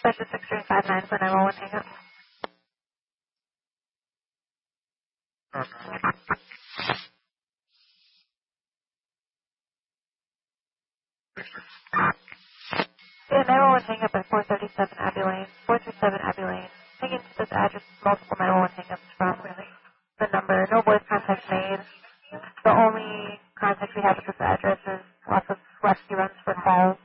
Special 6359 for 911 hang-up. Yeah, 911 hang-up at 437 Abbey Lane. 437 Abbey Lane. Hang into this address, multiple 911 hang-ups from the number. No voice contact made. The only contact we have at this address is lots of rescue runs for calls.